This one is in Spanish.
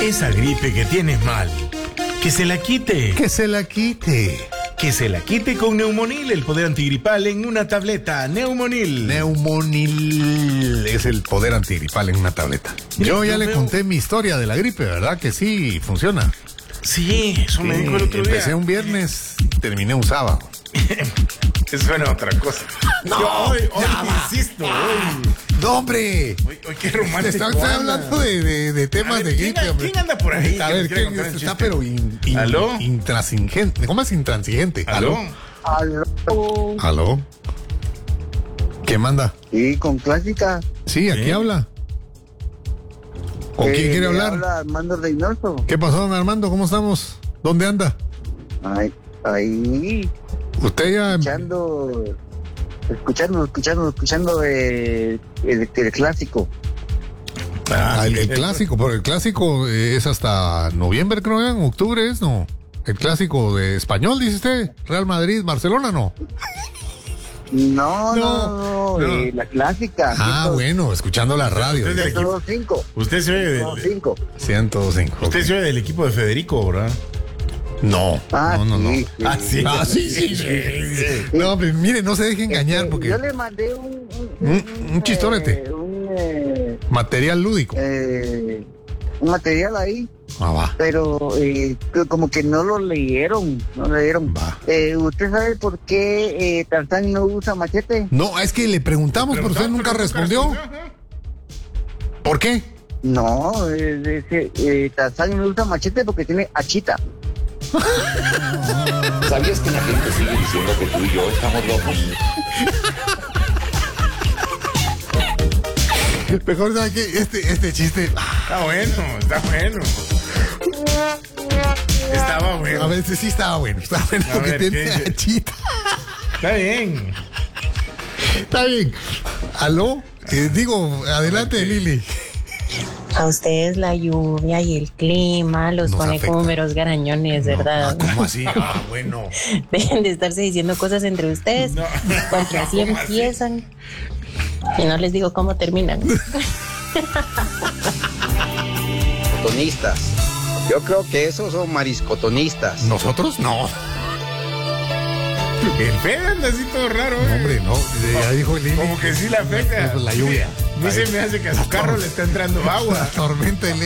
Esa gripe que tienes mal, que se la quite. Que se la quite. Que se la quite con Neumonil, el poder antigripal en una tableta. Neumonil. Neumonil es el poder antigripal en una tableta. Yo ya le conté mi historia de la gripe, ¿verdad? Que sí, funciona. Sí, eso me dijo el otro día. Empecé un viernes, terminé un sábado. Eso suena a otra cosa. No, yo hoy va. insisto, hoy. No, hombre. Hoy qué romántico. Estoy hablando de temas de gripe, hombre. ¿Quién anda por ahí? A ver, ¿quién está pero ¿Aló? intransigente? ¿Cómo es intransigente? ¿Aló? ¿Aló? ¿Quién manda? Sí, con Clásica. Sí, aquí habla. ¿Con quién quiere hablar? Habla Armando Reynoso. ¿Qué pasó, don Armando? ¿Cómo estamos? ¿Dónde anda? Ahí. Usted ya... Escuchando el clásico. El clásico, pero el clásico es hasta noviembre, creo que en octubre es, ¿no? El clásico de español, dice usted. Real Madrid, Barcelona, ¿no? No, la clásica. Bueno, escuchando la radio. 105. Usted se oye 105. 105. Usted se oye del equipo de Federico, ¿verdad? No. No. Sí. Sí. No, pero mire, no se deje engañar porque... Yo le mandé un chistorete. Material lúdico. Un material ahí. Va. Pero como que no lo leyeron. Va. ¿Usted sabe por qué Tarzán no usa machete? No, es que le preguntamos, pero usted nunca respondió. ¿Por qué? No, Tarzán no usa machete porque tiene achita. ¿Sabías que la gente sigue diciendo que tú y yo estamos locos? Mejor sabe que este chiste... Está bueno. Estaba bueno. A veces sí estaba bueno. Porque ver, tiene ¿qué? achita. Está bien. Está bien. ¿Aló? Adelante, Lili. A ustedes la lluvia y el clima los Nos pone afecta. como meros garañones, ¿verdad? ¿Cómo así? Bueno. Dejen de estarse diciendo cosas entre ustedes, No. porque así ¿Cómo así? empiezan y no les digo cómo terminan. Cotonistas. Yo creo que esos son mariscotonistas. ¿Nosotros? No. El Fede anda así todo raro, ¿eh? Hombre, no. Ya dijo Lili. Como que sí la afecta. La lluvia. A mí se me hace que a su carro le está entrando agua. La tormenta